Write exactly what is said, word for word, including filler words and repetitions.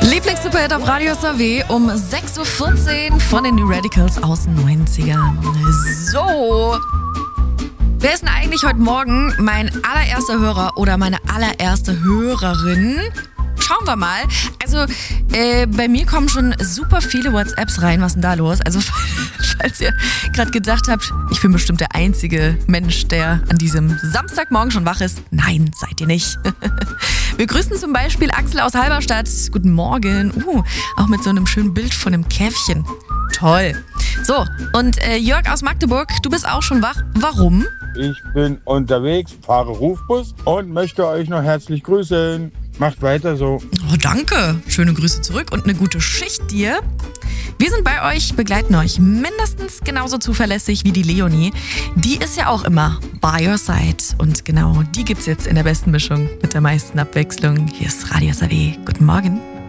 Lieblingssuperhit auf Radio S A W um sechs Uhr vierzehn von den New Radicals aus den neunzigern. So, wer ist denn eigentlich heute Morgen mein allererster Hörer oder meine allererste Hörerin? Schauen wir mal. Also, äh, bei mir kommen schon super viele WhatsApps rein. Was ist denn da los? Also, falls ihr gerade gedacht habt, ich bin bestimmt der einzige Mensch, der an diesem Samstagmorgen schon wach ist. Nein, seid ihr nicht. Wir grüßen zum Beispiel Axel aus Halberstadt. Guten Morgen. Uh, auch mit so einem schönen Bild von einem Käfchen. Toll. So, und äh, Jörg aus Magdeburg, du bist auch schon wach. Warum? Ich bin unterwegs, fahre Rufbus und möchte euch noch herzlich grüßen. Macht weiter so. Oh, danke. Schöne Grüße zurück und eine gute Schicht dir. Wir sind bei euch, begleiten euch mindestens genauso zuverlässig wie die Leonie. Die ist ja auch immer by your side. Und genau die gibt's jetzt in der besten Mischung mit der meisten Abwechslung. Hier ist Radio S A W. Guten Morgen.